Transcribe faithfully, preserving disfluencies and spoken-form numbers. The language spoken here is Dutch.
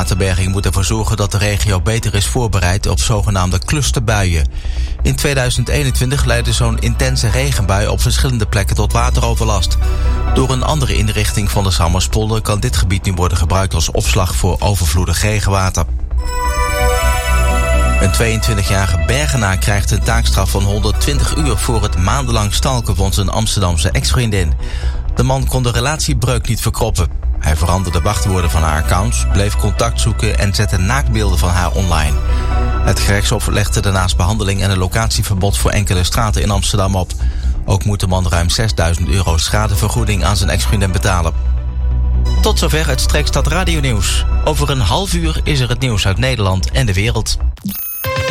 Waterberging moet ervoor zorgen dat de regio beter is voorbereid op zogenaamde clusterbuien. In tweeduizend eenentwintig leidde zo'n intense regenbui op verschillende plekken tot wateroverlast. Door een andere inrichting van de Sammerspolder kan dit gebied nu worden gebruikt als opslag voor overvloedig regenwater. Een tweeëntwintigjarige Bergenaar krijgt een taakstraf van honderdtwintig uur voor het maandenlang stalken van zijn Amsterdamse ex-vriendin. De man kon de relatiebreuk niet verkroppen. Hij veranderde wachtwoorden van haar accounts, bleef contact zoeken en zette naaktbeelden van haar online. Het gerechtshof legde daarnaast behandeling en een locatieverbod voor enkele straten in Amsterdam op. Ook moet de man ruim zesduizend euro schadevergoeding aan zijn ex-vriendin betalen. Tot zover het Streekstad Radio Nieuws. Over een half uur is er het nieuws uit Nederland en de wereld.